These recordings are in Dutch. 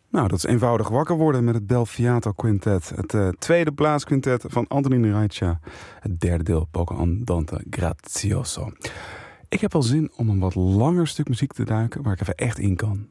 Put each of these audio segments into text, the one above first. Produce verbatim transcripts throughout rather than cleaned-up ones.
Nou, dat is eenvoudig wakker worden met het Bel Fiato Quintet. Het uh, tweede blaaskwintet van Antonin Raicha. Het derde deel, Poco Andante Grazioso. Ik heb al zin om een wat langer stuk muziek te duiken waar ik even echt in kan.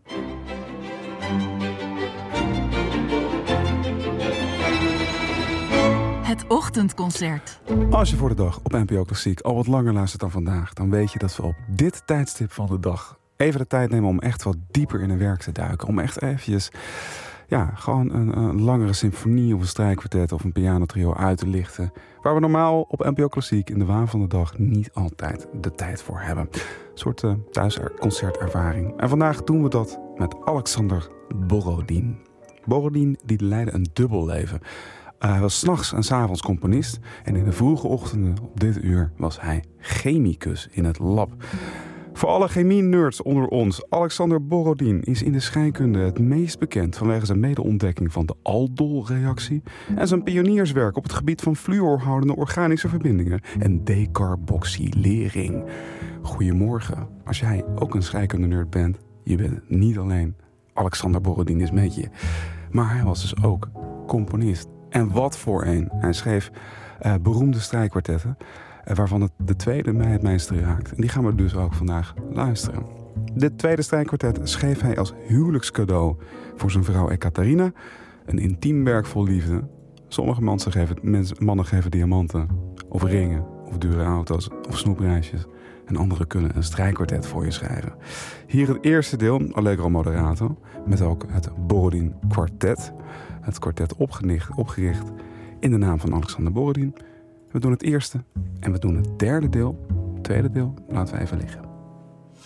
Het ochtendconcert. Als je voor de dag op N P O Klassiek al wat langer luistert dan vandaag, dan weet je dat we op dit tijdstip van de dag even de tijd nemen om echt wat dieper in een werk te duiken. Om echt eventjes, ja, gewoon een, een langere symfonie of een strijkkwartet of een pianotrio uit te lichten. Waar we normaal op N P O Klassiek in de waan van de dag niet altijd de tijd voor hebben. Een soort uh, thuisconcertervaring. En vandaag doen we dat met Alexander Borodin. Borodin die leidde een dubbel leven. Uh, hij was 's nachts en 's avonds componist. En in de vroege ochtenden op dit uur was hij chemicus in het lab. Voor alle chemie-nerds onder ons, Alexander Borodin is in de scheikunde het meest bekend vanwege zijn mede-ontdekking van de Aldol-reactie en zijn pionierswerk op het gebied van fluorhoudende organische verbindingen en decarboxylering. Goedemorgen, als jij ook een scheikunde-nerd bent, je bent niet alleen Alexander Borodin is met je, maar hij was dus ook componist. En wat voor een. Hij schreef uh, beroemde strijkkwartetten, uh, waarvan het de tweede mij het meeste raakt. En die gaan we dus ook vandaag luisteren. Dit tweede strijkkwartet schreef hij als huwelijkscadeau voor zijn vrouw Ekaterina. Een intiem werk vol liefde. Sommige mannen geven, mens, mannen geven diamanten, of ringen, of dure auto's, of snoepreisjes. En anderen kunnen een strijkkwartet voor je schrijven. Hier het eerste deel, Allegro Moderato, met ook het Borodin kwartet. Het kwartet opgericht, opgericht in de naam van Alexander Borodin. We doen het eerste en we doen het derde deel. Het tweede deel laten we even liggen.